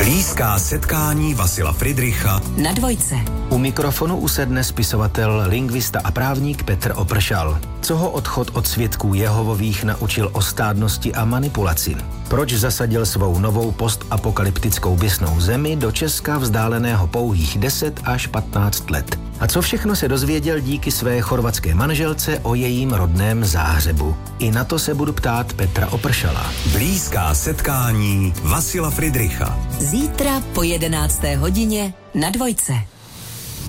Blízká setkání Vasila Fridricha na Dvojce. U mikrofonu usedne spisovatel, lingvista a právník Petr Opršal. Co ho odchod od svědků Jehovových naučil o stádnosti a manipulaci? Proč zasadil svou novou postapokalyptickou běsnou zemi do Česka vzdáleného pouhých 10 až 15 let? A co všechno se dozvěděl díky své chorvatské manželce o jejím rodném záhřebu? I na to se budu ptát Petra Opršala. Blízká setkání Vasila Fridricha. Zítra po 11. hodině na Dvojce.